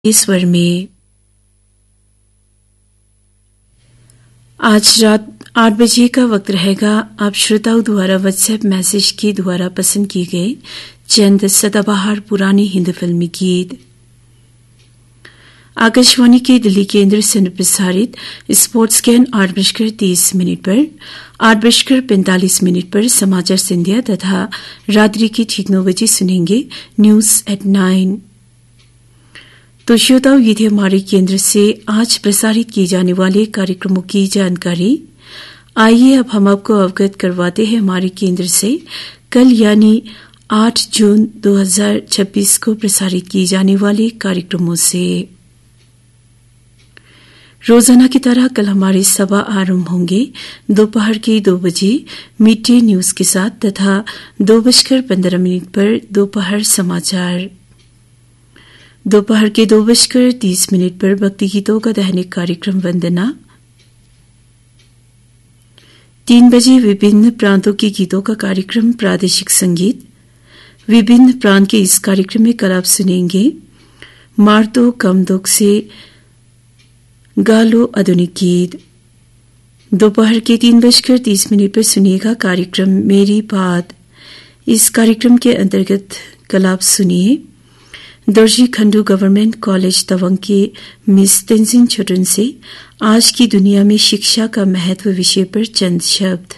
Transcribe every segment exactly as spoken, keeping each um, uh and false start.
ईश्वर में आज रात आठ बजे का वक्त रहेगा। आप श्रोताओं द्वारा व्हाट्सएप मैसेज के द्वारा पसंद किए गए चंद सदाबहार पुरानी हिंदी फिल्मी गीत। आकाशवाणी के दिल्ली केंद्र से प्रसारित स्पोर्ट्स कैन आठ बजकर तीस मिनट पर, आठ बजकर पैंतालीस मिनट पर समाचार संध्या तथा रात्रि की ठीक नौ बजे सुनेंगे न्यूज एट नाइन। तो श्रोताओं, ये थे हमारे केंद्र से आज प्रसारित किए जाने वाले कार्यक्रमों की जानकारी। आइए अब हम आपको अवगत करवाते हैं हमारे केंद्र से कल यानी आठ जून दो हज़ार छब्बीस को प्रसारित किए जाने वाले कार्यक्रमों से। रोजाना की तरह कल हमारे सभा आरंभ होंगे दोपहर के दो बजे मिड डे न्यूज के साथ तथा दो बजकर पंद्रह मिनट पर दोपहर समाचार। दोपहर के दो बजकर तीस मिनट पर भक्ति गीतों का दैनिक कार्यक्रम वंदना। तीन बजे विभिन्न प्रांतों के गीतों का कार्यक्रम प्रादेशिक संगीत। विभिन्न प्रांत के इस कार्यक्रम में कल आप सुनेंगे मार्तो कमदोक से गालो आधुनिक गीत। दोपहर के तीन बजकर तीस मिनट पर सुनिएगा कार्यक्रम मेरी बात। इस कार्यक्रम के अंतर्गत कल आप सुनिए दर्जी खंडू गवर्नमेंट कॉलेज तवांग के मिस तेंजिन छोटन से आज की दुनिया में शिक्षा का महत्व विषय पर चंद शब्द।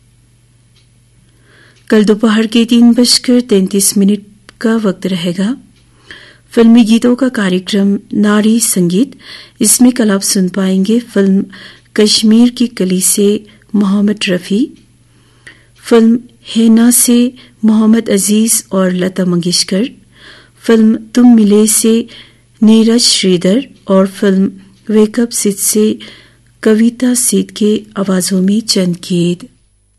कल दोपहर के तीन बजकर तैंतीस मिनट का वक्त रहेगा फिल्मी गीतों का कार्यक्रम नारी संगीत। इसमें कल आप सुन पाएंगे फिल्म कश्मीर की कली से मोहम्मद रफी, फिल्म हेना से मोहम्मद अजीज और लता मंगेशकर, फिल्म तुम मिले से नीरज श्रीधर और फिल्म वेकअप सिट से कविता सिट के आवाजों में चंद गीत।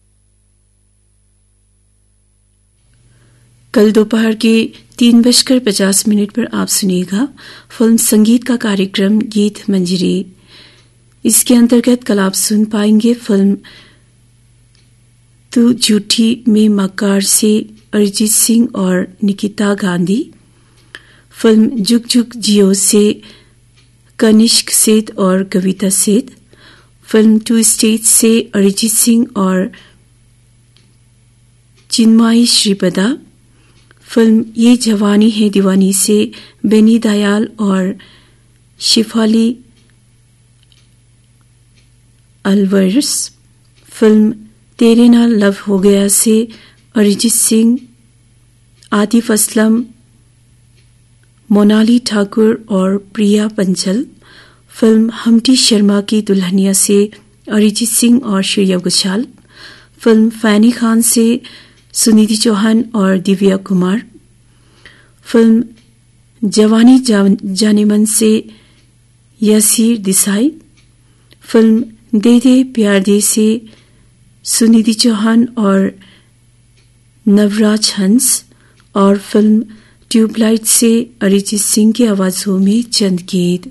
कल दोपहर के तीन बजकर पचास मिनट पर आप सुनिएगा फिल्म संगीत का कार्यक्रम गीत मंजरी। इसके अंतर्गत कल आप सुन पाएंगे फिल्म तू झूठी में मकार से अरिजीत सिंह और निकिता गांधी, फिल्म जुग जुग जियो से कनिष्क सेठ और कविता सेठ, फिल्म टू स्टेट से अरिजीत सिंह और चिन्मयी श्रीपदा, फिल्म ये जवानी है दीवानी से बेनी दयाल और शिफाली अलवर्स, फिल्म तेरे नाल लव हो गया से अरिजीत सिंह, आतिफ असलम, मोनाली ठाकुर और प्रिया पंचल, फिल्म हमटी शर्मा की दुल्हनिया से अरिजीत सिंह और श्रेया घोषाल, फिल्म फैनी खान से सुनिधि चौहान और दिव्या कुमार, फिल्म जवानी जाने मन से यासीर देसाई, फिल्म दे दे प्यार दे से सुनिधि चौहान और नवराज हंस और फिल्म ट्यूबलाइट से अरिजीत सिंह की आवाजों में चंद गीत।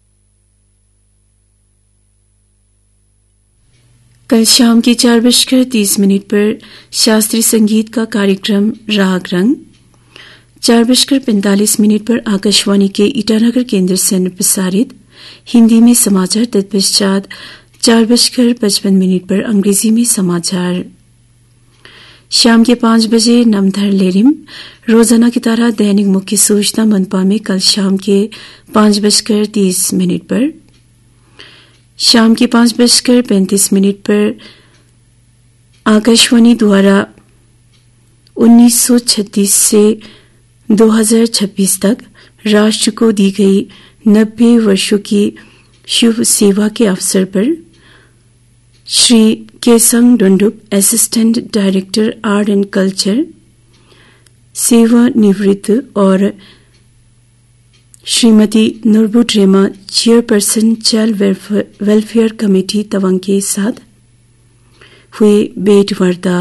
कल शाम के चार बजकर तीस मिनट पर शास्त्रीय संगीत का कार्यक्रम राग रंग। चार बजकर पैंतालीस मिनट पर आकाशवाणी के ईटानगर केंद्र से प्रसारित हिंदी में समाचार। तत्पश्चात चार बजकर पचपन मिनट पर अंग्रेजी में समाचार। शाम के पांच बजे नमधर लेरिम। रोजाना की तरह दैनिक मुख्य सूचना मनपा में कल शाम के पांच बजकर तीस मिनट पर, शाम के पांच बजकर पैंतीस मिनट पर आकाशवाणी द्वारा उन्नीस सौ छत्तीस से दो हज़ार छब्बीस तक राष्ट्र को दी गई नब्बे वर्षों की शुभ सेवा के अवसर पर Shri Kesang डुंडुप, assistant director art and culture, सेवानिवृत्त, और Shrimati नुरबुट रेमा, chairperson child welfare committee Tawang के साथ हुए भेंटवार्ता।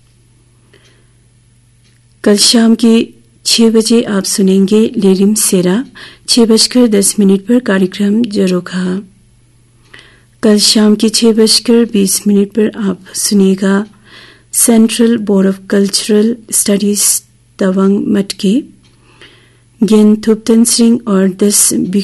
कल शाम के छह बजे आप सुनेंगे लेरिम सेरा। छह बजकर दस मिनट पर कार्यक्रम जरोखा। कल शाम के छह बजकर बीस मिनट पर आप सुनिएगा central board of cultural studies Tawang मटके, गेन थुप्तन सिंह और दस